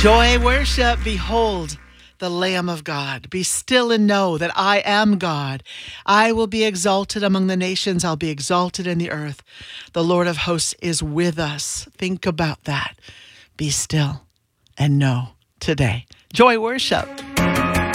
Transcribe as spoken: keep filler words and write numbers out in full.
Joy worship, behold the Lamb of God. Be still and know that I am God. I will be exalted among the nations. I'll be exalted in the earth. The Lord of hosts is with us. Think about that. Be still and know today. Joy worship.